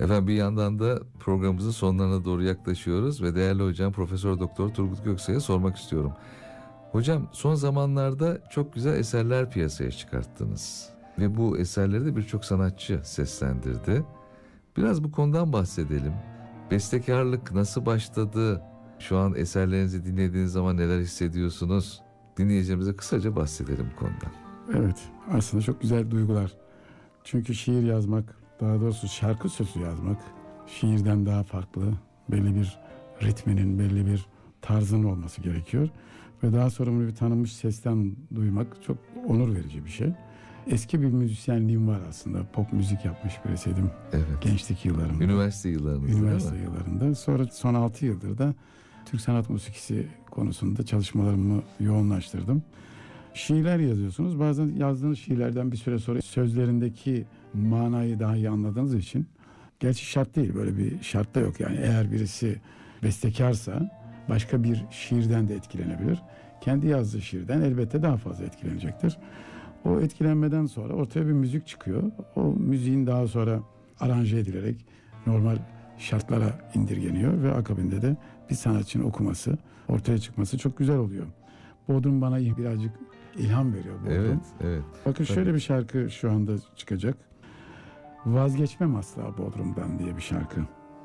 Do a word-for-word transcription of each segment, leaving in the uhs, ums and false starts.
Efendim bir yandan da programımızın sonlarına doğru yaklaşıyoruz ve değerli hocam Profesör Doktor Turgut Göksel'e sormak istiyorum. Hocam son zamanlarda çok güzel eserler piyasaya çıkarttınız ve bu eserleri de birçok sanatçı seslendirdi. Biraz bu konudan bahsedelim. Bestekarlık nasıl başladı? Şu an eserlerinizi dinlediğiniz zaman neler hissediyorsunuz? Dinleyicilerimize kısaca bahsedelim bu konudan. Evet, aslında çok güzel duygular. Çünkü şiir yazmak, daha doğrusu şarkı sözü yazmak şiirden daha farklı. Belli bir ritminin, belli bir tarzının olması gerekiyor. Ve daha sonra bunu bir tanınmış sesten duymak çok onur verici bir şey. Eski bir müzisyenliğim var aslında. Pop müzik yapmış birisiydim. Evet. Gençlik yıllarımda. Üniversite yıllarınızda. Üniversite yıllarında. Sonra son altı yıldır da Türk sanat musikisi konusunda çalışmalarımı yoğunlaştırdım. Şiirler yazıyorsunuz. Bazen yazdığınız şiirlerden bir süre sonra sözlerindeki manayı daha iyi anladığınız için, gerçi şart değil, böyle bir şart da yok yani, eğer birisi bestekarsa başka bir şiirden de etkilenebilir. Kendi yazdığı şiirden elbette daha fazla etkilenecektir. O etkilenmeden sonra ortaya bir müzik çıkıyor. O müziğin daha sonra aranje edilerek normal şartlara indirgeniyor ve akabinde de bir sanatçının okuması, ortaya çıkması çok güzel oluyor. Bodrum bana birazcık ilham veriyor Bodrum. Evet, evet. Bakın Tabii. şöyle bir şarkı şu anda çıkacak. Vazgeçmem asla Bodrum'dan diye bir şarkı.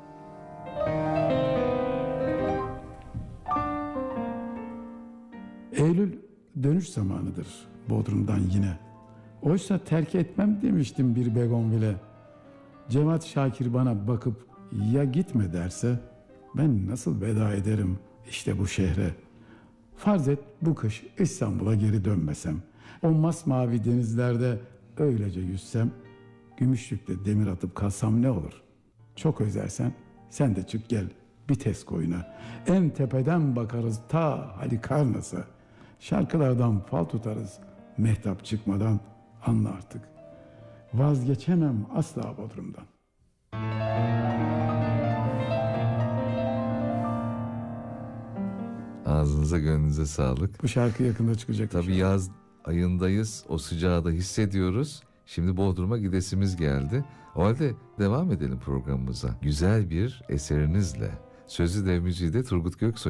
Eylül dönüş zamanıdır Bodrum'dan yine. Oysa terk etmem demiştim bir begonvile. Cevat Şakir bana bakıp ya gitme derse ben nasıl veda ederim işte bu şehre. Farz et bu kış İstanbul'a geri dönmesem. O masmavi denizlerde öylece yüzsem. Gümüşlük'te demir atıp kalsam ne olur? Çok özlersen sen de çık gel Bites koyuna. En tepeden bakarız ta Halikarnas'a. Şarkılardan fal tutarız mehtap çıkmadan, anla artık. Vazgeçemem asla Bodrum'dan. Ağzınıza gönlünüze sağlık. Bu şarkı yakında çıkacak. Tabii inşallah. yaz ayındayız. O sıcağı da hissediyoruz. Şimdi Bodrum'a gidesimiz geldi. O halde devam edelim programımıza. Güzel bir eserinizle. Sözü de müziği de Turgut Göksoy.